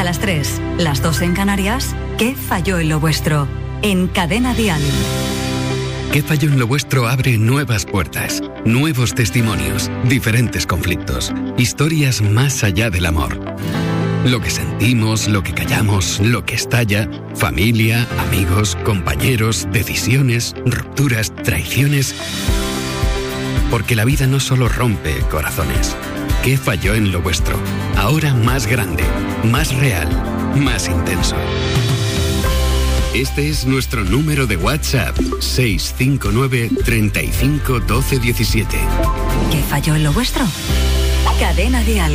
las 3, las 2 en Canarias, ¿qué falló en lo vuestro? En Cadena Dial. ¿Qué falló en lo vuestro? Abre nuevas puertas, nuevos testimonios, diferentes conflictos, historias más allá del amor. Lo que sentimos, lo que callamos, lo que estalla, familia, amigos, compañeros, decisiones, rupturas, traiciones. Porque la vida no solo rompe corazones. ¿Qué falló en lo vuestro? Ahora más grande, más real, más intenso. Este es nuestro número de WhatsApp, 659 35 12 17. ¿Qué falló en lo vuestro? Cadena Dial.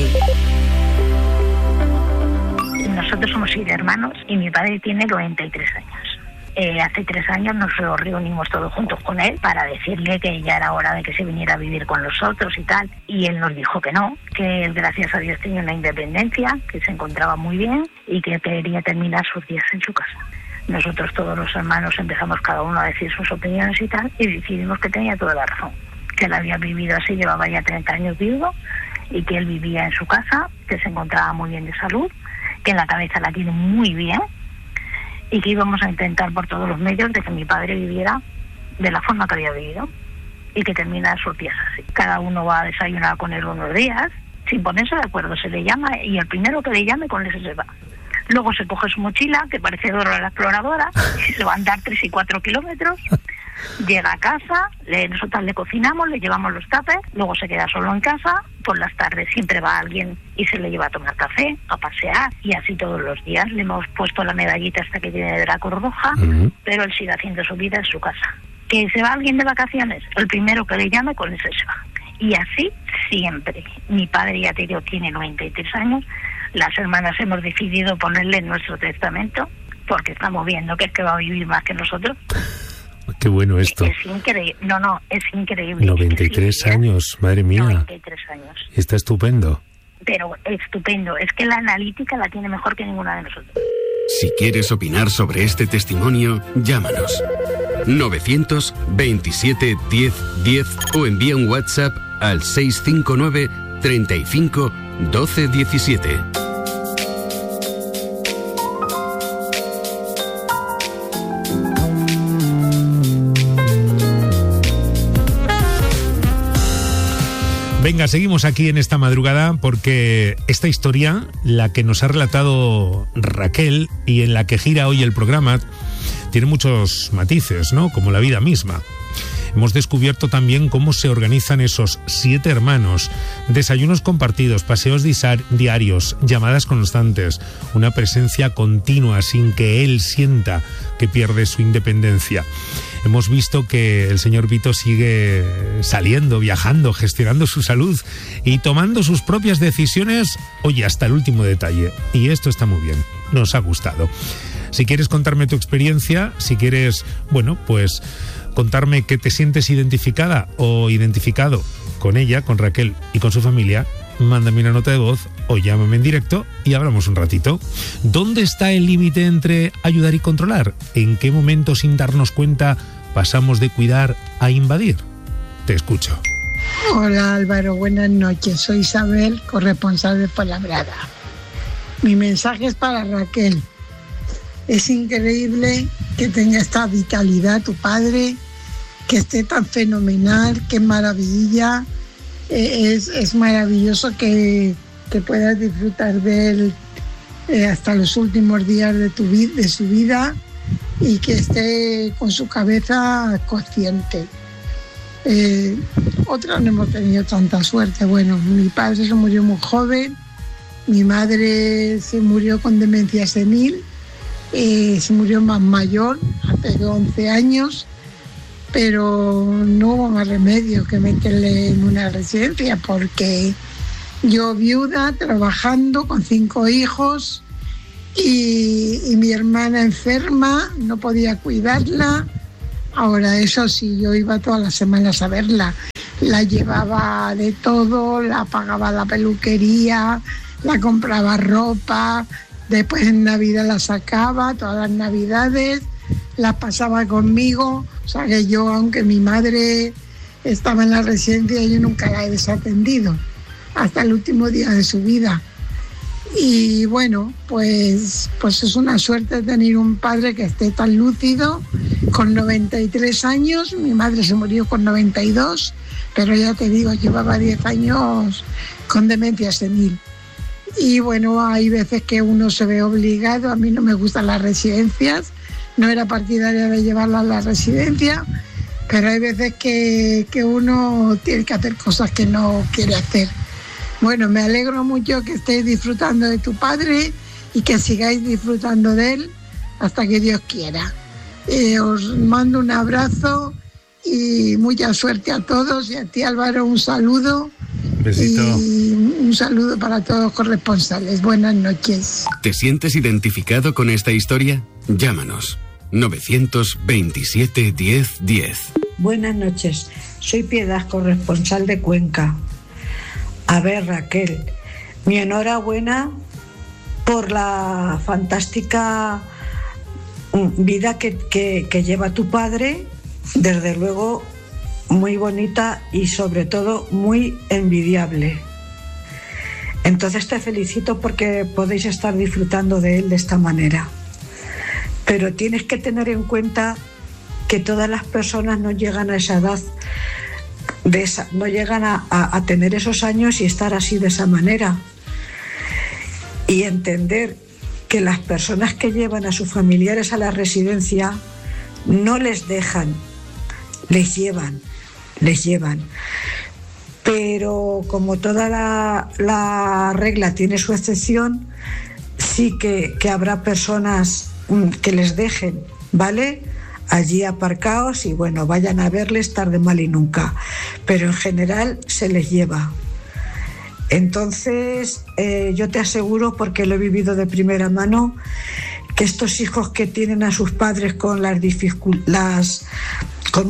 Nosotros somos 7 hermanos y mi padre tiene 93 años. Hace 3 años nos reunimos todos juntos con él para decirle que ya era hora de que se viniera a vivir con nosotros y tal. Y él nos dijo que no, que él, gracias a Dios, tenía una independencia, que se encontraba muy bien y que quería terminar sus días en su casa. Nosotros, todos los hermanos, empezamos cada uno a decir sus opiniones y tal, y decidimos que tenía toda la razón. Que él había vivido así, llevaba ya 30 años viudo, y que él vivía en su casa, que se encontraba muy bien de salud, que en la cabeza la tiene muy bien, y que íbamos a intentar por todos los medios de que mi padre viviera de la forma que había vivido y que termina sus días así. Cada uno va a desayunar con él unos días, sin ponerse de acuerdo, se le llama y el primero que le llame con ese se va. Luego se coge su mochila, que parece Dora la exploradora, y se va a andar 3 y 4 kilómetros, llega a casa, nosotros le cocinamos, le llevamos los tuppers, luego se queda solo en casa, por las tardes siempre va alguien y se le lleva a tomar café, a pasear, y así todos los días. Le hemos puesto la medallita hasta que tiene de la Cruz Roja, pero él sigue haciendo su vida en su casa. ¿Que se va alguien de vacaciones? El primero que le llame con ese se va. Y así siempre. Mi padre, ya te digo, tiene 93 años, las hermanas hemos decidido ponerle en nuestro testamento, porque estamos viendo que es que va a vivir más que nosotros. Qué bueno esto. Es increíble. No, es increíble. 93 años, madre mía. 93 años. Está estupendo. Pero estupendo. Es que la analítica la tiene mejor que ninguna de nosotros. Si quieres opinar sobre este testimonio, llámanos. 927 10 10 o envía un WhatsApp al 659 35 12 17. Venga, seguimos aquí en esta madrugada porque esta historia, la que nos ha relatado Raquel y en la que gira hoy el programa, tiene muchos matices, ¿no? Como la vida misma. Hemos descubierto también cómo se organizan esos 7 hermanos, desayunos compartidos, paseos diarios, llamadas constantes, una presencia continua sin que él sienta que pierde su independencia. Hemos visto que el señor Vito sigue saliendo, viajando, gestionando su salud y tomando sus propias decisiones, oye, hasta el último detalle. Y esto está muy bien, nos ha gustado. Si quieres contarme tu experiencia, si quieres, bueno, pues contarme que te sientes identificada o identificado con ella, con Raquel y con su familia, mándame una nota de voz o llámame en directo y hablamos un ratito. ¿Dónde está el límite entre ayudar y controlar? ¿En qué momento, sin darnos cuenta, pasamos de cuidar a invadir? Te escucho. Hola Álvaro, buenas noches. Soy Isabel, corresponsal de Fuenlabrada. Mi mensaje es para Raquel. Es increíble que tenga esta vitalidad tu padre, que esté tan fenomenal, qué maravilla. Es maravilloso que puedas disfrutar de él hasta los últimos días de su vida y que esté con su cabeza consciente. Otros no hemos tenido tanta suerte. Bueno, mi padre se murió muy joven, mi madre se murió con demencia senil, se murió más mayor, hace 11 años, pero no hubo más remedio que meterle en una residencia porque yo viuda, trabajando con 5 hijos y mi hermana enferma, no podía cuidarla. Ahora eso sí, yo iba todas las semanas a verla, la llevaba de todo, la pagaba la peluquería, la compraba ropa, después en Navidad la sacaba, todas las Navidades, las pasaba conmigo, o sea que yo, aunque mi madre estaba en la residencia, yo nunca la he desatendido, hasta el último día de su vida. Y bueno, pues es una suerte tener un padre que esté tan lúcido, con 93 años. Mi madre se murió con 92, pero ya te digo, llevaba 10 años con demencia senil. Y bueno, hay veces que uno se ve obligado. A mí no me gustan las residencias, no era partidaria de llevarla a la residencia, pero hay veces que uno tiene que hacer cosas que no quiere hacer. Bueno, me alegro mucho que estéis disfrutando de tu padre y que sigáis disfrutando de él hasta que Dios quiera. Os mando un abrazo y mucha suerte a todos, y a ti, Álvaro, un saludo. Besito. Y un saludo para todos los corresponsales. Buenas noches. ¿Te sientes identificado con esta historia? Llámanos. 927 10 10. Buenas noches. Soy Piedad, corresponsal de Cuenca. A ver, Raquel, mi enhorabuena por la fantástica vida que lleva tu padre, desde luego muy bonita y sobre todo muy envidiable. Entonces te felicito porque podéis estar disfrutando de él de esta manera. Pero tienes que tener en cuenta que todas las personas no llegan a esa edad, no llegan a tener esos años y estar así de esa manera. Y entender que las personas que llevan a sus familiares a la residencia no les dejan, les llevan. Pero como toda la regla tiene su excepción, sí que habrá personas que les dejen, ¿vale? Allí aparcaos y bueno, vayan a verles tarde, mal y nunca. Pero en general se les lleva. Entonces, yo te aseguro, porque lo he vivido de primera mano, que estos hijos que tienen a sus padres con con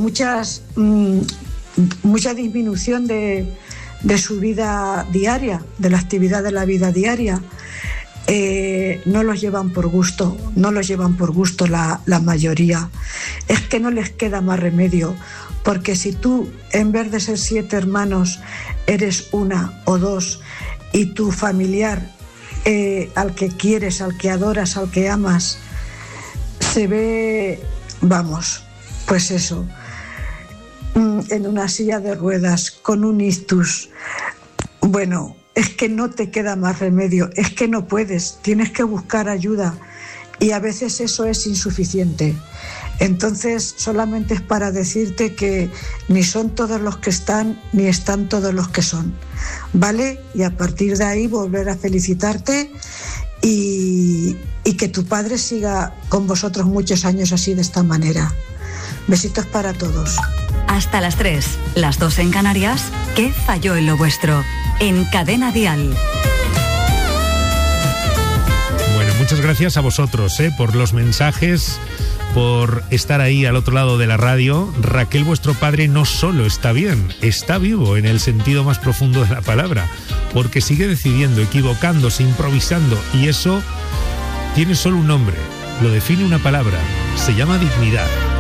mucha disminución de su vida diaria, de la actividad de la vida diaria, no los llevan por gusto, la mayoría. Es que no les queda más remedio, porque si tú, en vez de ser 7 hermanos, eres 1 o 2, y tu familiar, al que quieres, al que adoras, al que amas, se ve, vamos, pues eso, en una silla de ruedas, con un ictus, bueno, es que no te queda más remedio, es que no puedes, tienes que buscar ayuda, y a veces eso es insuficiente. Entonces, solamente es para decirte que ni son todos los que están, ni están todos los que son, ¿vale? Y a partir de ahí volver a felicitarte y que tu padre siga con vosotros muchos años así, de esta manera. Besitos para todos. Hasta las 3, las 2 en Canarias. ¿Qué falló en lo vuestro? En Cadena Dial. Bueno, muchas gracias a vosotros, por los mensajes, por estar ahí al otro lado de la radio. Raquel, vuestro padre, no solo está bien, está vivo en el sentido más profundo de la palabra, porque sigue decidiendo, equivocándose, improvisando, y eso tiene solo un nombre, lo define una palabra, se llama dignidad.